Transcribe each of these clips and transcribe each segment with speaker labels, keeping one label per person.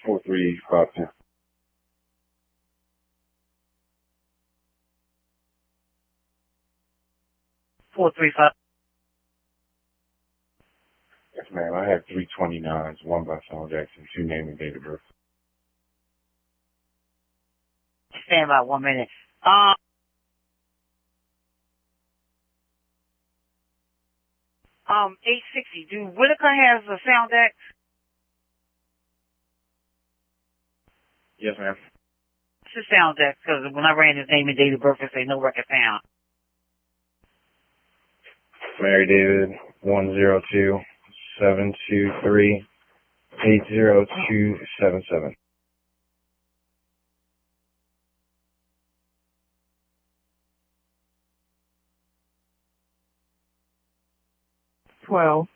Speaker 1: 4352. Yes, ma'am. I have 329s, one by Samuel Jackson, two name and date of birth.
Speaker 2: Stand by 1 minute. 860. Do Whitaker has a sound deck?
Speaker 1: Yes, ma'am.
Speaker 2: It's a sound deck, because when I ran his name and date of birth, it say no record found.
Speaker 1: Mary David, 102-723-80277.
Speaker 3: 12.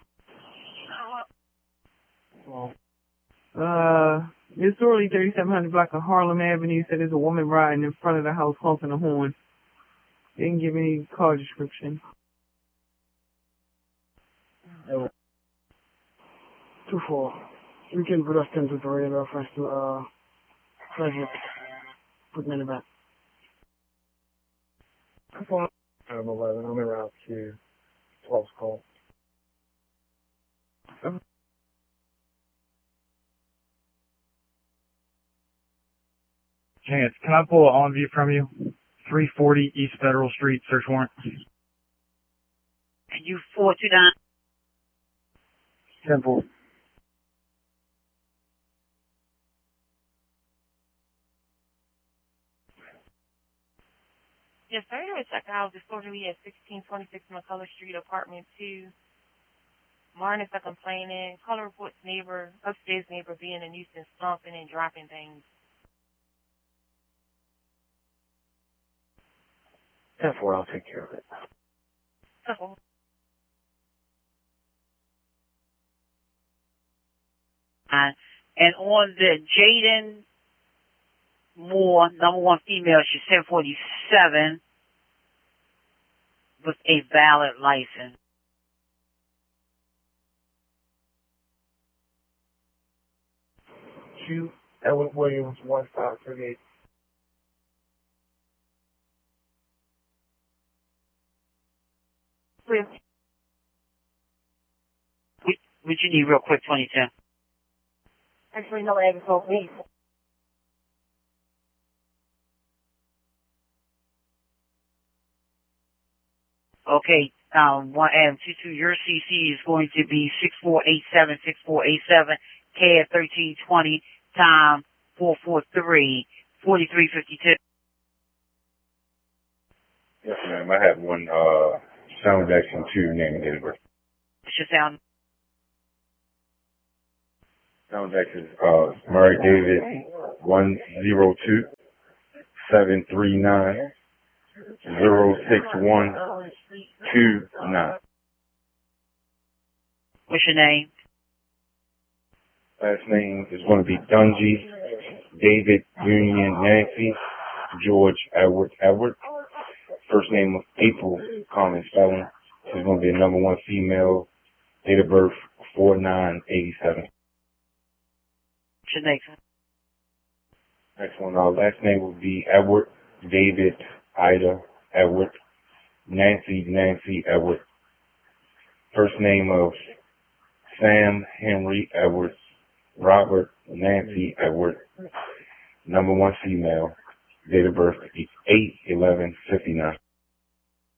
Speaker 3: Miss Dorley, 3700 block of Harlem Avenue, said there's a woman riding in front of the house honking a horn. Didn't give any car description.
Speaker 4: 2-4. We can put us 10 to 3 in reference to, pleasure. Put me in the back. 2-4. 11. I'm around to 12's call.
Speaker 5: Chance, can I pull an on view from you? 340 East Federal Street, search warrant.
Speaker 2: And you 429?
Speaker 5: 10-4.
Speaker 6: Yes, sir. It's like I was disclosure. We at 1626 McCullough Street, apartment 2. Martin is complaining. Caller reports upstairs neighbor being a nuisance, stomping and dropping things.
Speaker 1: 10-4, I'll take care of it.
Speaker 2: And on the Jaden Moore, number 1 female, she's 1047 with a valid license.
Speaker 4: Q. Edward Williams, 1538.
Speaker 2: What you need real quick, 22?
Speaker 6: Actually, no, I told me.
Speaker 2: Okay, 1M22, your CC is going to be 6487, K at 1320, time 443, 4352.
Speaker 1: Yes, ma'am. I have one, Samuel Jackson, two name and date of birth.
Speaker 2: What's your sound?
Speaker 1: Samuel Jackson, Murray David, 102-739-06129.
Speaker 2: What's your name?
Speaker 1: Last name is going to be Dungy, David, Union, Nancy, George, Edward. First name of April, common spelling. She's going to be a number 1 female, date of birth 4987.
Speaker 2: What's your name?
Speaker 1: Next one, last name will be Edward, David, Ida, Edward, Nancy, Edward. First name of Sam, Henry, Edwards, Robert, Nancy, Edward. Number 1 female, date of birth 8/11/59.